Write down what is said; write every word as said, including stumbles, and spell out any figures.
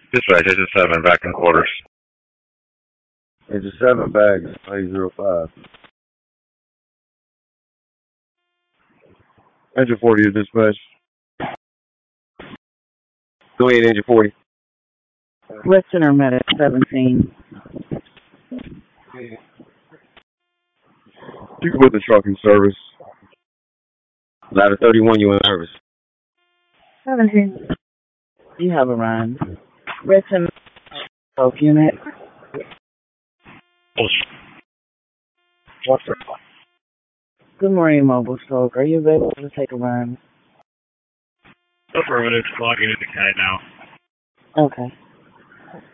Dispatch, Engine seven, back in quarters. Engine seven, bags, eight zero five. Engine forty is dispatch. Go ahead, Engine forty. West Center Medic seventeen. You can put the truck in service. Ladder thirty-one, you in service. seventeen. You have a run. Red Center Health Unit. What's the Good morning, Mobile Stroke. Are you available to take a run? Affirmative, logging into K now. Okay.